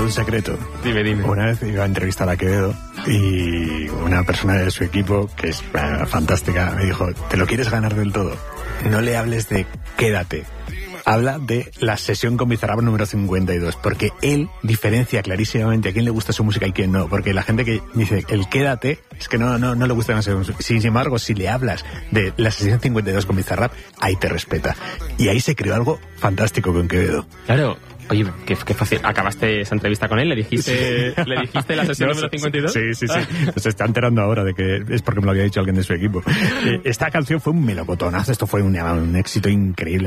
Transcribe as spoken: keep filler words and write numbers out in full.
un secreto. Dime, dime. Una vez iba a entrevistar a Quevedo y una persona de su equipo, que es eh, fantástica, me dijo, ¿te lo quieres ganar del todo? No le hables de quédate. Habla de la sesión con Bizarrap número cincuenta y dos, porque él diferencia clarísimamente a quién le gusta su música y quién no, porque la gente que dice el quédate es que no, no, no le gusta demasiado. Sin embargo, si le hablas de la sesión cincuenta y dos con Bizarrap, ahí te respeta. Y ahí se creó algo fantástico con Quevedo. Claro. Oye, qué, qué fácil. ¿Acabaste esa entrevista con él? ¿Le dijiste, ¿le dijiste la sesión no, número cincuenta y dos? Sí, sí, sí. Se está enterando ahora de que es porque me lo había dicho alguien de su equipo. Esta canción fue un melocotonazo. Esto fue un, un éxito increíble.